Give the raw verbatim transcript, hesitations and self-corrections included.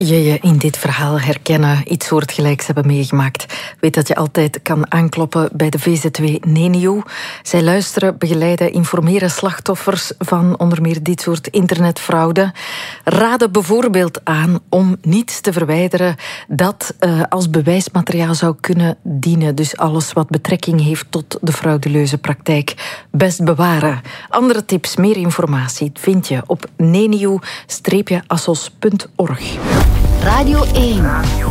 je je in dit verhaal herkennen, iets soortgelijks hebben meegemaakt, weet dat je altijd kan aankloppen bij de V Z W Nenio. Zij luisteren, begeleiden, informeren slachtoffers van onder meer dit soort internetfraude. Raden bijvoorbeeld aan om niets te verwijderen dat uh, als bewijsmateriaal zou kunnen dienen. Dus alles wat betrekking heeft tot de frauduleuze praktijk best bewaren. Andere tips, meer informatie vind je op nenio dash assos punt org. Radio één.